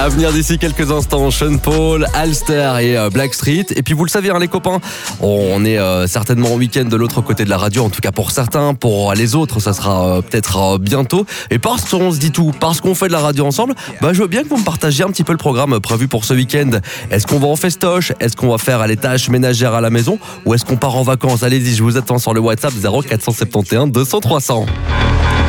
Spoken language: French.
À venir d'ici quelques instants, Sean Paul, Alster et Blackstreet. Et puis vous le savez, les copains, on est certainement en week-end de l'autre côté de la radio, en tout cas pour certains. Pour les autres, ça sera peut-être bientôt. Et parce qu'on se dit tout, parce qu'on fait de la radio ensemble, je veux bien que vous me partagiez un petit peu le programme prévu pour ce week-end. Est-ce qu'on va en festoche? Est-ce qu'on va faire les tâches ménagères à la maison? Ou est-ce qu'on part en vacances? Allez-y, je vous attends sur le WhatsApp 0471 200 300.